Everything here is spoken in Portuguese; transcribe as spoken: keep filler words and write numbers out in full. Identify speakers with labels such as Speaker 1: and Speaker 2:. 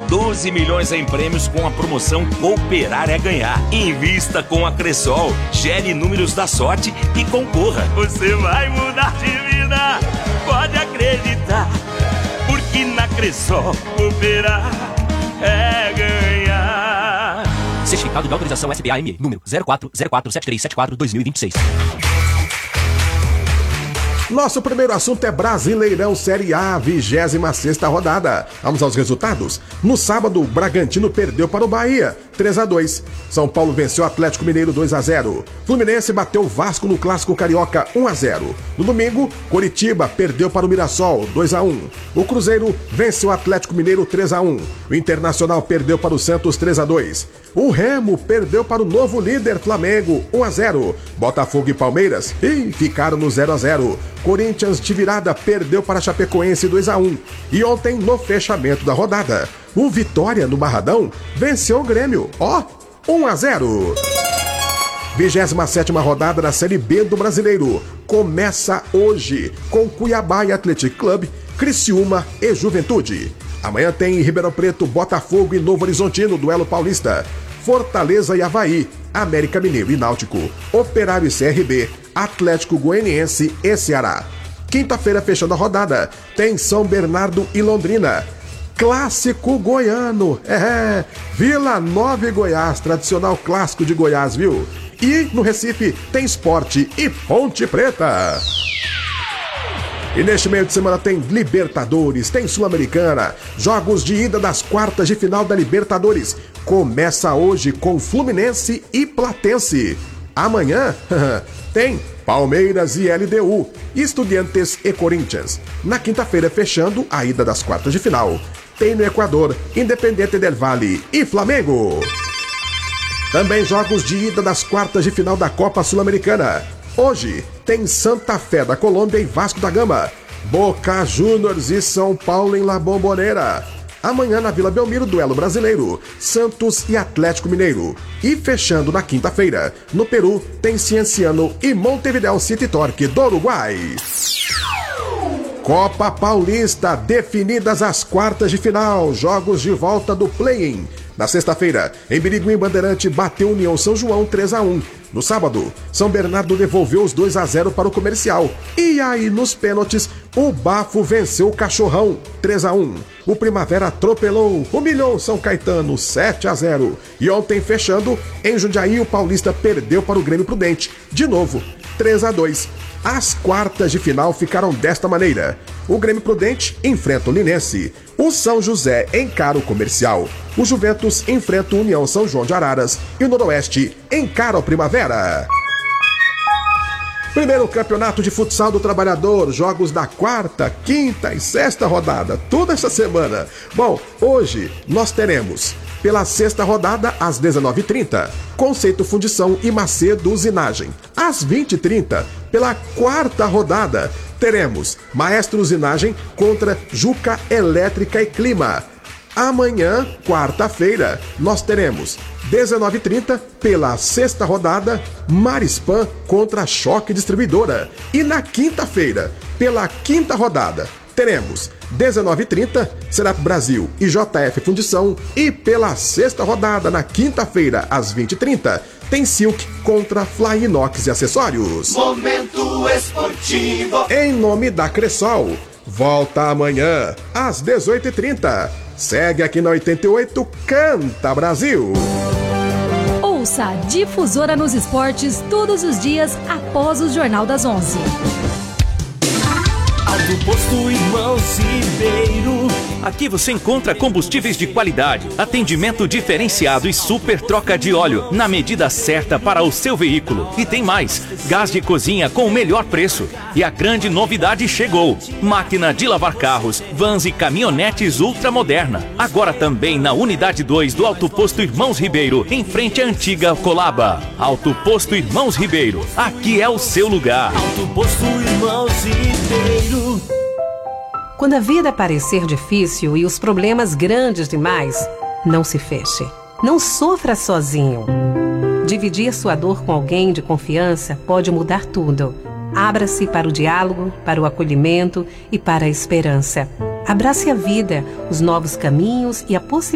Speaker 1: doze milhões em prêmios com a promoção Cooperar é Ganhar. Invista com a Cressol, gere números da sorte e concorra. Você vai mudar de vida, pode acreditar, porque na Cressol cooperar é ganhar.
Speaker 2: Certificado de autorização S B A M E, número zero quatro zero quatro sete três sete quatro dois mil e vinte e seis.
Speaker 3: Nosso primeiro assunto é Brasileirão Série A, vigésima sexta rodada. Vamos aos resultados. No sábado, o Bragantino perdeu para o Bahia, três a dois. São Paulo venceu o Atlético Mineiro, dois a zero. Fluminense bateu o Vasco no Clássico Carioca, um a zero. No domingo, Coritiba perdeu para o Mirassol, dois a um. O Cruzeiro venceu o Atlético Mineiro, três a um. O Internacional perdeu para o Santos, três a dois. O Remo perdeu para o novo líder Flamengo, um a zero. Botafogo e Palmeiras ih, ficaram no zero a zero. Corinthians de virada perdeu para a Chapecoense, dois a um. E ontem, no fechamento da rodada, o Vitória no Barradão venceu o Grêmio, ó, um a zero. vigésima sétima rodada da Série B do Brasileiro começa hoje com Cuiabá e Athletic Club, Criciúma e Juventude. Amanhã tem Ribeirão Preto, Botafogo e Novo Horizontino, duelo paulista. Fortaleza e Avaí, América Mineiro e Náutico, Operário e C R B, Atlético Goianiense e Ceará. Quinta-feira, fechando a rodada, tem São Bernardo e Londrina. Clássico goiano, é, Vila Nova e Goiás, tradicional clássico de Goiás, viu? E no Recife tem Sport e Ponte Preta. E neste meio de semana tem Libertadores, tem Sul-Americana, jogos de ida das quartas de final da Libertadores. Começa hoje com Fluminense e Platense. Amanhã tem Palmeiras e L D U, Estudiantes e Corinthians. Na quinta-feira, fechando a ida das quartas de final, tem no Equador Independiente del Valle e Flamengo. Também jogos de ida das quartas de final da Copa Sul-Americana. Hoje tem Santa Fé da Colômbia e Vasco da Gama, Boca Juniors e São Paulo em La Bombonera. Amanhã na Vila Belmiro, duelo brasileiro, Santos e Atlético Mineiro. E fechando na quinta-feira, no Peru, tem Cienciano e Montevideo City Torque do Uruguai. Copa Paulista, definidas as quartas de final, jogos de volta do play-in. Na sexta-feira, em Birigui, Bandeirante bateu União São João três a um. No sábado, São Bernardo devolveu os dois a zero para o Comercial. E aí, nos pênaltis, o Bafo venceu o Cachorrão três a um. O Primavera atropelou, humilhou São Caetano sete a zero. E ontem, fechando, em Jundiaí, o Paulista perdeu para o Grêmio Prudente. De novo, três a dois. As quartas de final ficaram desta maneira. O Grêmio Prudente enfrenta o Linense. O São José encara o Comercial. O Juventus enfrenta o União São João de Araras. E o Noroeste encara o Primavera. Primeiro campeonato de futsal do Trabalhador, jogos da quarta, quinta e sexta rodada, toda essa semana. Bom, hoje nós teremos, pela sexta rodada, às dezenove e trinta, Conceito Fundição e Macedo Usinagem. Às vinte e trinta, pela quarta rodada, teremos Maestro Usinagem contra Juca Elétrica e Clima. Amanhã, quarta-feira, nós teremos, dezenove e trinta, pela sexta rodada, Marispan contra Choque Distribuidora. E na quinta-feira, pela quinta rodada, teremos, dezenove e trinta, Serap Brasil e J F Fundição. E pela sexta rodada, na quinta-feira, às vinte e trinta, tem Silk contra Fly Inox e Acessórios.
Speaker 4: Momento Esportivo.
Speaker 3: Em nome da Cressol, volta amanhã, às dezoito e trinta. Segue aqui na oitenta e oito, Canta Brasil.
Speaker 5: Ouça a Difusora nos Esportes todos os dias após o Jornal das onze.
Speaker 6: Alto Posto Irmãos Ribeiro. Aqui você encontra combustíveis de qualidade, atendimento diferenciado e super troca de óleo na medida certa para o seu veículo. E tem mais, gás de cozinha com o melhor preço. E a grande novidade chegou, máquina de lavar carros, vans e caminhonetes ultramoderna. Agora também na unidade dois do Alto Posto Irmãos Ribeiro, em frente à antiga Colaba. Alto Posto Irmãos Ribeiro, aqui é o seu lugar.
Speaker 4: Alto Posto Irmãos Ribeiro.
Speaker 7: Quando a vida parecer difícil e os problemas grandes demais, não se feche. Não sofra sozinho. Dividir sua dor com alguém de confiança pode mudar tudo. Abra-se para o diálogo, para o acolhimento e para a esperança. Abrace a vida, os novos caminhos e a possibilidade